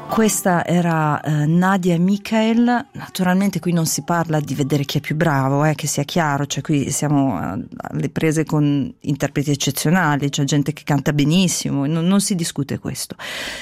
Questa era Nadia e Michael. Naturalmente qui non si parla di vedere chi è più bravo, che sia chiaro, cioè qui siamo alle prese con interpreti eccezionali, c'è gente che canta benissimo, non si discute questo.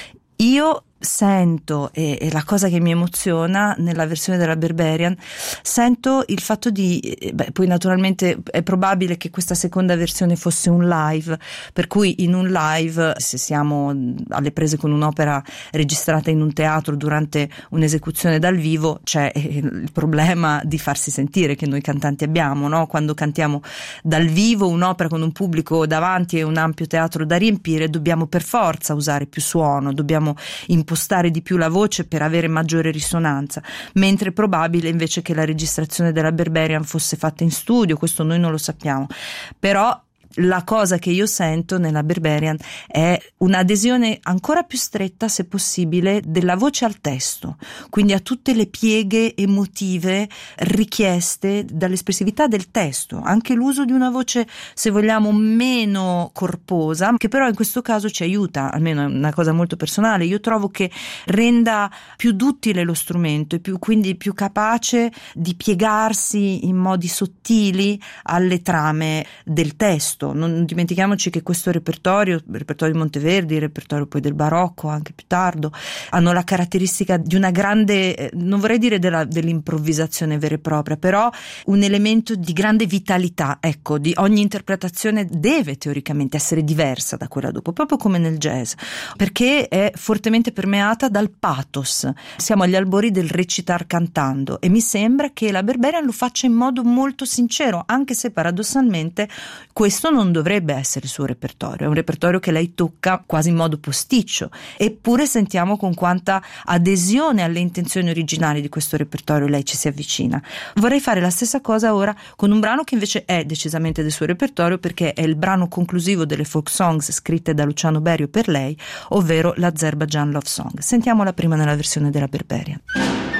Io sento, e la cosa che mi emoziona nella versione della Berberian, sento il fatto di, poi naturalmente è probabile che questa seconda versione fosse un live, per cui in un live, se siamo alle prese con un'opera registrata in un teatro durante un'esecuzione dal vivo, c'è il problema di farsi sentire che noi cantanti abbiamo, no? Quando cantiamo dal vivo un'opera con un pubblico davanti e un ampio teatro da riempire, dobbiamo per forza usare più suono, dobbiamo impostare di più la voce per avere maggiore risonanza, mentre è probabile invece che la registrazione della Berberian fosse fatta in studio, questo noi non lo sappiamo, però la cosa che io sento nella Berberian è un'adesione ancora più stretta, se possibile, della voce al testo, quindi a tutte le pieghe emotive richieste dall'espressività del testo, anche l'uso di una voce, se vogliamo, meno corposa, che però in questo caso ci aiuta, almeno è una cosa molto personale, io trovo che renda più duttile lo strumento e quindi più capace di piegarsi in modi sottili alle trame del testo. Non dimentichiamoci che questo repertorio, il repertorio di Monteverdi, il repertorio poi del barocco, anche più tardo, hanno la caratteristica di una grande, non vorrei dire dell'improvvisazione vera e propria, però un elemento di grande vitalità, ecco, di ogni interpretazione deve teoricamente essere diversa da quella dopo, proprio come nel jazz, perché è fortemente permeata dal pathos. Siamo agli albori del recitar cantando e mi sembra che la Berberian lo faccia in modo molto sincero, anche se paradossalmente questo non dovrebbe essere il suo repertorio, è un repertorio che lei tocca quasi in modo posticcio, eppure sentiamo con quanta adesione alle intenzioni originali di questo repertorio lei ci si avvicina. Vorrei fare la stessa cosa ora con un brano che invece è decisamente del suo repertorio, perché è il brano conclusivo delle folk songs scritte da Luciano Berio per lei, ovvero l'Azerbaijan Love Song. Sentiamola prima nella versione della Berberian.